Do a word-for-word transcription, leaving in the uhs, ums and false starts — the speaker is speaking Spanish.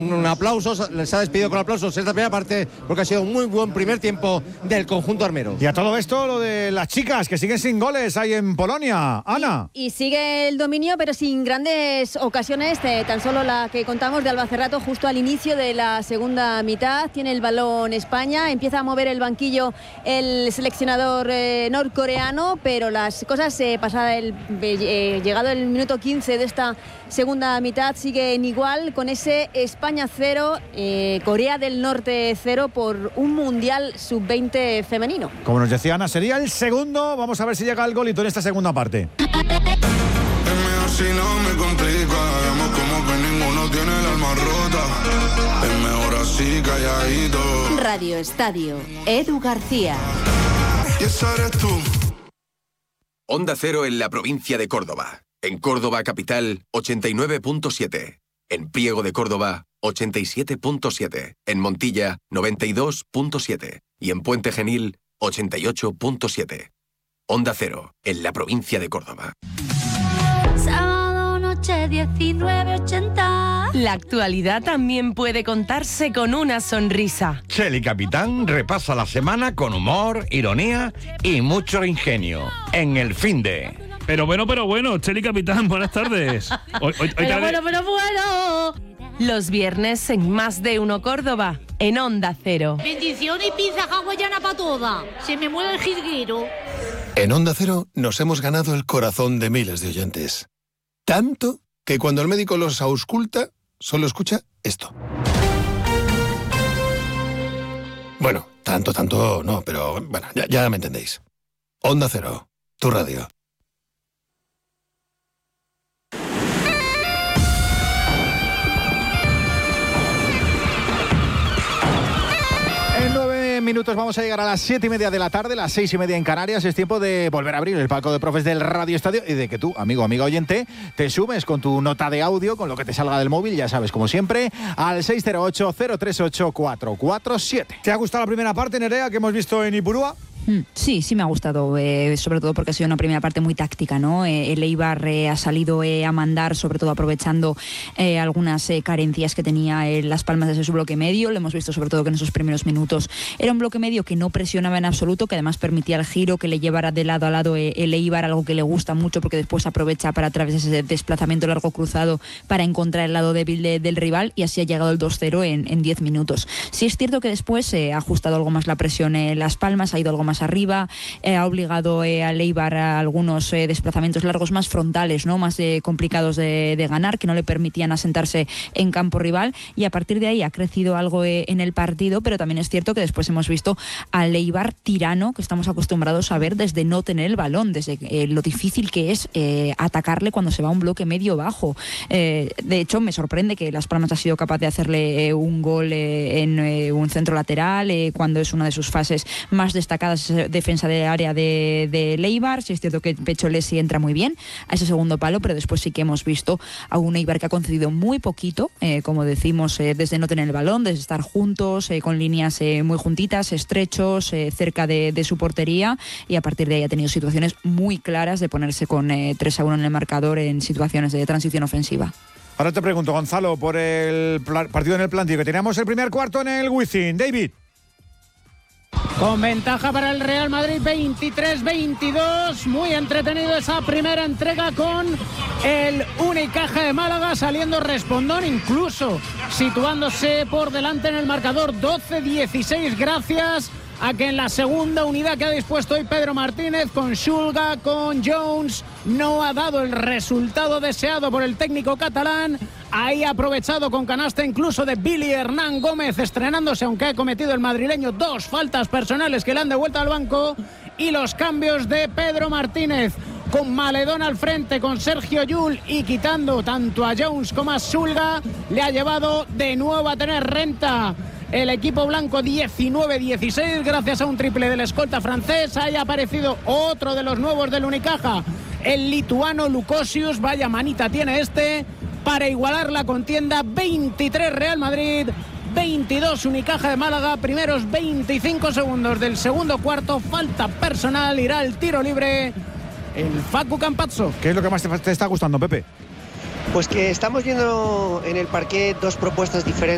Un aplauso, les ha despedido con aplausos esta primera parte porque ha sido un muy buen primer tiempo del conjunto armero. Y a todo esto lo de las chicas que siguen sin goles ahí en Polonia. Ana. Y, y sigue el dominio pero sin grandes ocasiones, eh, tan solo la que contamos de Albacerrato justo al inicio de la segunda mitad. Tiene el balón España, empieza a mover el banquillo el seleccionador eh, norcoreano, pero las cosas eh, pasada el, eh, llegado el minuto quince de esta segunda mitad siguen igual con ese España cero, eh, Corea del Norte cero por un Mundial sub veinte femenino. Como nos decía Ana, sería el segundo. Vamos a ver si llega el golito en esta segunda parte. Es mejor si no me complica. Vemos como que ninguno tiene el alma rota. Es mejor así calladito. Radio Estadio, Edu García. Y esa eres tú. Onda Cero en la provincia de Córdoba. En Córdoba capital, ochenta y nueve punto siete. En Priego de Córdoba, ochenta y siete punto siete. En Montilla, noventa y dos punto siete. Y en Puente Genil, ochenta y ocho punto siete. Onda Cero, en la provincia de Córdoba. Sábado noche diecinueve ochenta. La actualidad también puede contarse con una sonrisa. Cheli Capitán repasa la semana con humor, ironía y mucho ingenio. En el Finde. Pero bueno, pero bueno, Cheli Capitán, buenas tardes. Hoy, hoy, hoy pero tarde... bueno, pero bueno. Los viernes en Más de Uno Córdoba, en Onda Cero. Bendición y pizza hawaiana para toda. Se me mueve el jilguero. En Onda Cero nos hemos ganado el corazón de miles de oyentes. Tanto que cuando el médico los ausculta, solo escucha esto. Bueno, tanto, tanto no, pero bueno, ya, ya me entendéis. Onda Cero, tu radio. Minutos vamos a llegar a las siete y media de la tarde, las seis y media en Canarias. Es tiempo de volver a abrir el palco de profes del Radio Estadio y de que tú, amigo, amiga oyente, te sumes con tu nota de audio, con lo que te salga del móvil, ya sabes, como siempre, al seis cero ocho, cero tres ocho, cuatro cuatro siete. ¿Te ha gustado la primera parte, Nerea, que hemos visto en Ipurúa? Sí, sí me ha gustado, eh, sobre todo porque ha sido una primera parte muy táctica, ¿no? Eh, el Eibar eh, ha salido eh, a mandar, sobre todo aprovechando eh, algunas eh, carencias que tenía eh, Las Palmas desde su bloque medio. Lo hemos visto sobre todo que en esos primeros minutos era un bloque medio que no presionaba en absoluto, que además permitía el giro, que le llevara de lado a lado eh, el Eibar, algo que le gusta mucho porque después aprovecha para a través de ese desplazamiento largo cruzado para encontrar el lado débil de, del rival, y así ha llegado el dos cero en, en diez minutos. Sí es cierto que después eh, ha ajustado algo más la presión en eh, Las Palmas, ha ido algo más arriba, eh, ha obligado eh, a Eibar a algunos eh, desplazamientos largos más frontales, ¿no? Más eh, complicados de, de ganar, que no le permitían asentarse en campo rival, y a partir de ahí ha crecido algo eh, en el partido, pero también es cierto que después hemos visto al Eibar tirano que estamos acostumbrados a ver desde no tener el balón, desde eh, lo difícil que es eh, atacarle cuando se va a un bloque medio bajo. Eh, de hecho, me sorprende que Las Palmas ha sido capaz de hacerle eh, un gol eh, en eh, un centro lateral, eh, cuando es una de sus fases más destacadas, defensa del área de, de Eibar. Sí es cierto que Pecholesi entra muy bien a ese segundo palo, pero después sí que hemos visto a un Eibar que ha concedido muy poquito, eh, como decimos, eh, desde no tener el balón, desde estar juntos, eh, con líneas eh, muy juntitas, estrechos, eh, cerca de, de su portería, y a partir de ahí ha tenido situaciones muy claras de ponerse con eh, tres a uno en el marcador en situaciones de transición ofensiva. Ahora te pregunto, Gonzalo, por el partido en el plantillo, que teníamos el primer cuarto en el Wizzing. David. Con ventaja para el Real Madrid, veintitrés veintidós. Muy entretenido esa primera entrega con el Unicaja de Málaga saliendo respondón, incluso situándose por delante en el marcador doce dieciséis, gracias a que en la segunda unidad que ha dispuesto hoy Pedro Martínez, con Schulga, con Jones, no ha dado el resultado deseado por el técnico catalán. Ahí ha aprovechado con canasta incluso de Billy Hernán Gómez, estrenándose, aunque ha cometido el madrileño dos faltas personales que le han devuelto al banco. Y los cambios de Pedro Martínez, con Maledón al frente, con Sergio Llull, y quitando tanto a Jones como a Schulga, le ha llevado de nuevo a tener renta el equipo blanco. Diecinueve dieciséis, gracias a un triple del escolta francés. Ahí ha aparecido otro de los nuevos del Unicaja, el lituano Lukosius. Vaya manita tiene este para igualar la contienda. Veintitrés Real Madrid, veintidós Unicaja de Málaga. Primeros veinticinco segundos del segundo cuarto, falta personal, irá al tiro libre el Facu Campazzo. ¿Qué es lo que más te, te está gustando, Pepe? Pues que estamos viendo en el parquet dos propuestas diferentes.